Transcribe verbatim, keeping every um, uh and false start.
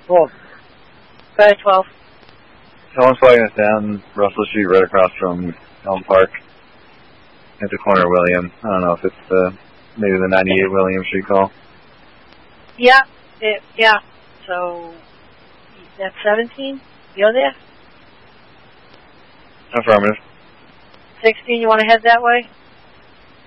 twelve. Go to twelve. Someone's flagging us down Russell Street right across from Elm Park at the corner of William. I don't know if it's the, maybe the ninety-eight William Street call. Yeah, it, yeah. So, that's seventeen? You're there? Affirmative. sixteen, you want to head that way?